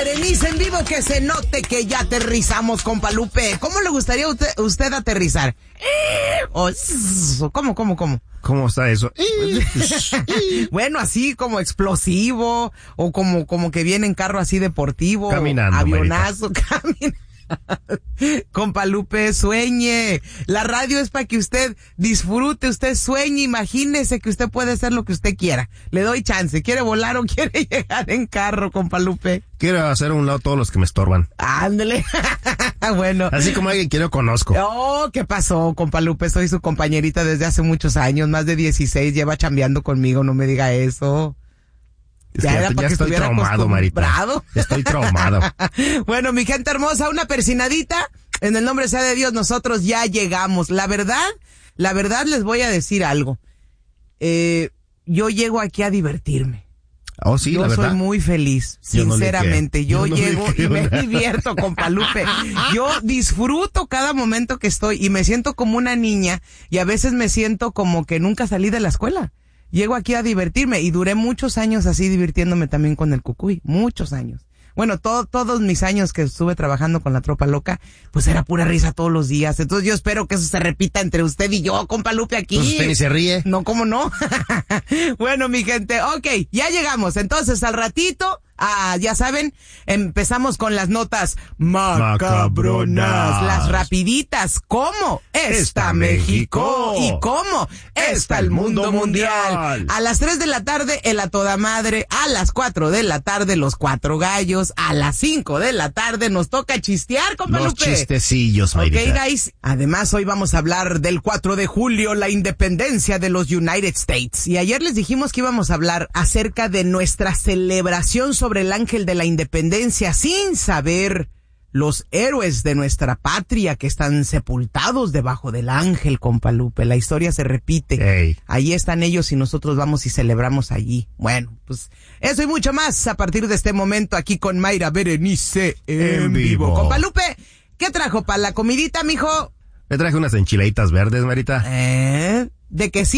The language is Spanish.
Berenice en vivo, que se note que ya aterrizamos, compa Lupe. ¿Cómo le gustaría usted aterrizar? ¿Cómo? ¿Cómo está eso? Bueno, así como explosivo, o como que viene en carro así deportivo. Caminando, avionazo, caminando. Compa Lupe, sueñe. La radio es para que usted disfrute, usted sueñe, imagínese que usted puede hacer lo que usted quiera. Le doy chance. ¿Quiere volar o quiere llegar en carro, compa Lupe? Quiero hacer a un lado todos los que me estorban. Ándele. Bueno. Así como alguien que yo conozco. Oh, ¿qué pasó, compa Lupe? Soy su compañerita desde hace muchos años, más de 16, lleva chambeando conmigo, no me diga eso. Es que ya estoy traumado, Marita. Estoy traumado. Bueno, mi gente hermosa, una persinadita. En el nombre sea de Dios, nosotros ya llegamos. La verdad les voy a decir algo. Yo llego aquí a divertirme. Oh, sí, yo la verdad. Soy muy feliz, sinceramente. Yo llego y me divierto, compa Lupe. Yo disfruto cada momento que estoy y me siento como una niña y a veces me siento como que nunca salí de la escuela. Llego aquí a divertirme y duré muchos años así divirtiéndome también con el cucuy, muchos años. Bueno, todos mis años que estuve trabajando con la Tropa Loca, pues era pura risa todos los días. Entonces yo espero que eso se repita entre usted y yo, compa Lupe, aquí. Pues usted ni se ríe. No, ¿cómo no? Bueno, mi gente, okay, ya llegamos. Entonces al ratito, ya saben, empezamos con las notas macabronas, las rapiditas. ¿Cómo está México? ¿Y cómo está el mundo mundial? A las 3 de la tarde, el A Toda Madre. A las 4 de la tarde, los Cuatro Gallos. A las 5 de la tarde nos toca chistear, compa Lupe. Los chistecillos, Marita. Ok, guys. Además, hoy vamos a hablar del 4 de julio, la independencia de los United States. Y ayer les dijimos que íbamos a hablar acerca de nuestra celebración sobre el ángel de la independencia, sin saber los héroes de nuestra patria que están sepultados debajo del ángel, compa Lupe. La historia se repite. Hey. Allí están ellos y nosotros vamos y celebramos allí. Bueno, pues eso y mucho más a partir de este momento aquí con Mayra Berenice en vivo. Compa Lupe, ¿qué trajo para la comidita, mijo? Le traje unas enchiladitas verdes, Marita. ¿De qué sí?